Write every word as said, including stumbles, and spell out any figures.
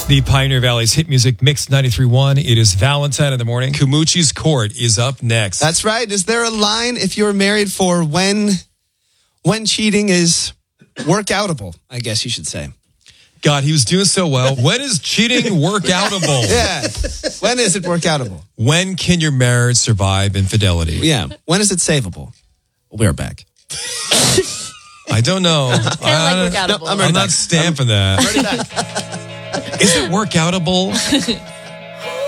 The Pioneer Valley's hit music mix ninety-three point one. It is Valentine in the morning. Kumuchi's Court is up next. That's right. Is there a line if you're married for when when cheating is workoutable? I guess you should say. God, he was doing so well. When is cheating workoutable? Yeah. When is it workoutable? When can your marriage survive infidelity? Yeah. When is it savable? We're back. I don't know. Kind of like workoutable. No, I'm I'm ready not back. stamping that. Ready back. Is it workoutable?